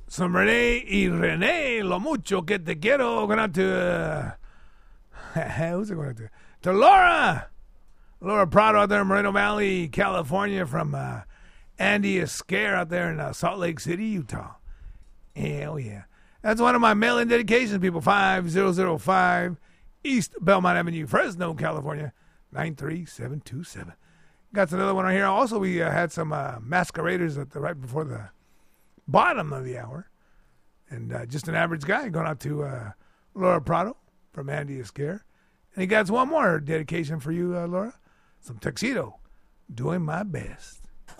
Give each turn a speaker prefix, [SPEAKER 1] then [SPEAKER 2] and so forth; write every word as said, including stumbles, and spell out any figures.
[SPEAKER 1] some Renee y Renee, lo mucho que te quiero. Going out to, uh, who's it going out to? To Laura. Laura Prado out there in Moreno Valley, California, from uh, Andy Escare out there in uh, Salt Lake City, Utah. Hell yeah. That's one of my mail-in dedications, people. five thousand five East Belmont Avenue, Fresno, California, nine three seven two seven. Got another one on here. Also, we uh, had some uh, masqueraders at the right before the bottom of the hour. And uh, just an average guy going out to uh, Laura Prado from Andy Escare. And he got one more dedication for you, uh, Laura. Some Tuxedo, Doing My Best.